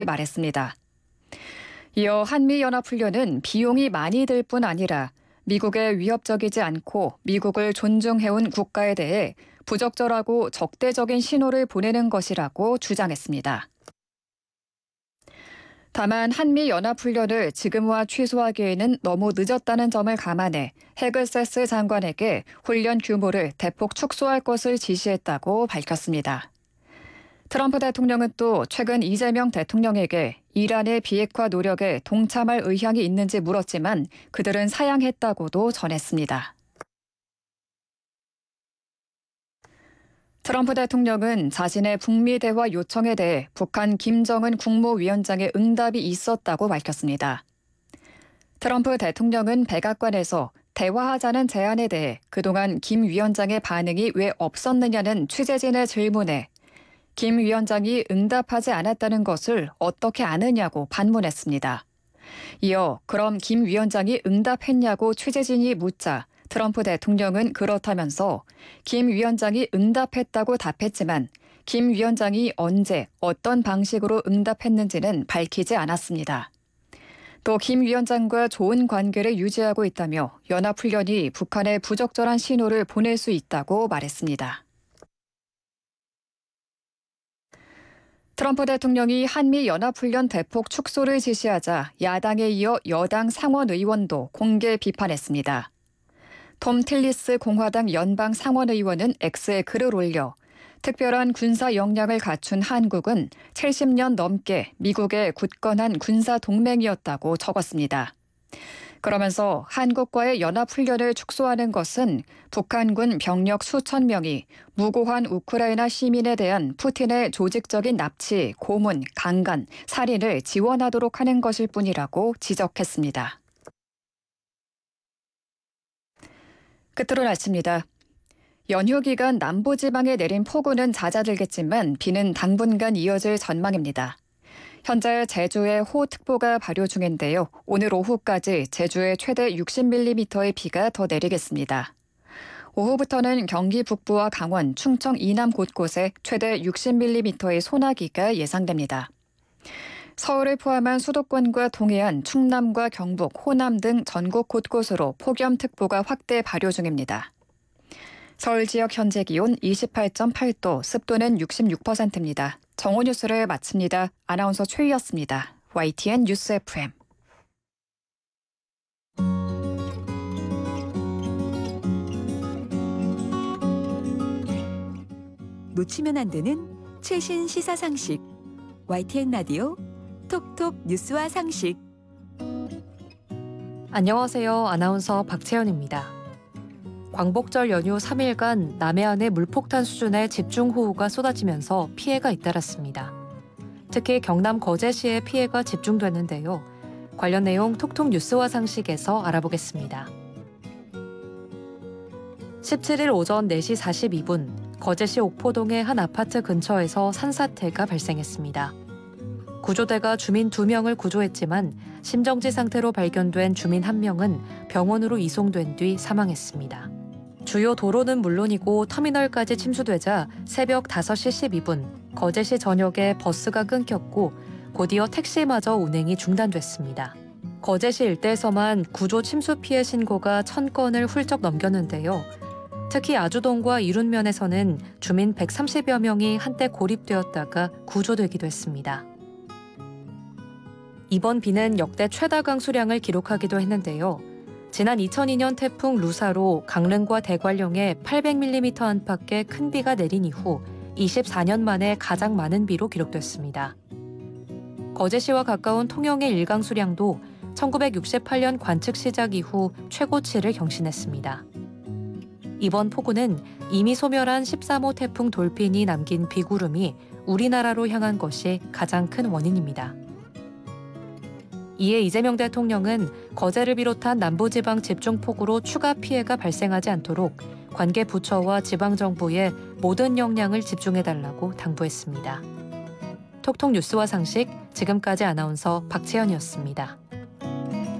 말했습니다. 이어 한미연합훈련은 비용이 많이 들 뿐 아니라 미국에 위협적이지 않고 미국을 존중해온 국가에 대해 부적절하고 적대적인 신호를 보내는 것이라고 주장했습니다. 다만 한미연합훈련을 지금와 취소하기에는 너무 늦었다는 점을 감안해 해글세스 장관에게 훈련 규모를 대폭 축소할 것을 지시했다고 밝혔습니다. 트럼프 대통령은 또 최근 이재명 대통령에게 이란의 비핵화 노력에 동참할 의향이 있는지 물었지만 그들은 사양했다고도 전했습니다. 트럼프 대통령은 자신의 북미 대화 요청에 대해 북한 김정은 국무위원장의 응답이 있었다고 밝혔습니다. 트럼프 대통령은 백악관에서 대화하자는 제안에 대해 그동안 김 위원장의 반응이 왜 없었느냐는 취재진의 질문에 김 위원장이 응답하지 않았다는 것을 어떻게 아느냐고 반문했습니다. 이어 그럼 김 위원장이 응답했냐고 취재진이 묻자 트럼프 대통령은 그렇다면서 김 위원장이 응답했다고 답했지만 김 위원장이 언제 어떤 방식으로 응답했는지는 밝히지 않았습니다. 또 김 위원장과 좋은 관계를 유지하고 있다며 연합훈련이 북한에 부적절한 신호를 보낼 수 있다고 말했습니다. 트럼프 대통령이 한미연합훈련 대폭 축소를 지시하자 야당에 이어 여당 상원의원도 공개 비판했습니다. 톰 틸리스 공화당 연방 상원의원은 X에 글을 올려 특별한 군사 역량을 갖춘 한국은 70년 넘게 미국의 굳건한 군사 동맹이었다고 적었습니다. 그러면서 한국과의 연합훈련을 축소하는 것은 북한군 병력 수천 명이 무고한 우크라이나 시민에 대한 푸틴의 조직적인 납치, 고문, 강간, 살인을 지원하도록 하는 것일 뿐이라고 지적했습니다. 끝으로 날씨입니다. 연휴 기간 남부지방에 내린 폭우는 잦아들겠지만 비는 당분간 이어질 전망입니다. 현재 제주에 호우특보가 발효 중인데요. 오늘 오후까지 제주에 최대 60mm의 비가 더 내리겠습니다. 오후부터는 경기 북부와 강원, 충청 이남 곳곳에 최대 60mm의 소나기가 예상됩니다. 서울을 포함한 수도권과 동해안, 충남과 경북, 호남 등 전국 곳곳으로 폭염특보가 확대 발효 중입니다. 서울 지역 현재 기온 28.8도, 습도는 66%입니다. 정오 뉴스를 마칩니다. 아나운서 최희였습니다. YTN 뉴스 FM. 놓치면 안 되는 최신 시사 상식. YTN 라디오 톡톡 뉴스와 상식. 안녕하세요. 아나운서 박채연입니다. 광복절 연휴 3일간 남해안에 물폭탄 수준의 집중호우가 쏟아지면서 피해가 잇따랐습니다. 특히 경남 거제시에 피해가 집중됐는데요. 관련 내용 톡톡 뉴스와 상식에서 알아보겠습니다. 17일 오전 4시 42분 거제시 옥포동의 한 아파트 근처에서 산사태가 발생했습니다. 구조대가 주민 2명을 구조했지만 심정지 상태로 발견된 주민 1명은 병원으로 이송된 뒤 사망했습니다. 주요 도로는 물론이고 터미널까지 침수되자 새벽 5시 12분 거제시 전역에 버스가 끊겼고 곧이어 택시마저 운행이 중단됐습니다. 거제시 일대에서만 구조 침수 피해 신고가 1000건을 훌쩍 넘겼는데요. 특히 아주동과 이룬면에서는 주민 130여 명이 한때 고립되었다가 구조되기도 했습니다. 이번 비는 역대 최다 강수량을 기록하기도 했는데요. 지난 2002년 태풍 루사로 강릉과 대관령에 800mm 안팎의 큰 비가 내린 이후 24년 만에 가장 많은 비로 기록됐습니다. 거제시와 가까운 통영의 일강수량도 1968년 관측 시작 이후 최고치를 경신했습니다. 이번 폭우는 이미 소멸한 13호 태풍 돌핀이 남긴 비구름이 우리나라로 향한 것이 가장 큰 원인입니다. 이에 이재명 대통령은 거제를 비롯한 남부지방 집중폭우로 추가 피해가 발생하지 않도록 관계 부처와 지방정부에 모든 역량을 집중해달라고 당부했습니다. 톡톡 뉴스와 상식, 지금까지 아나운서 박채연이었습니다.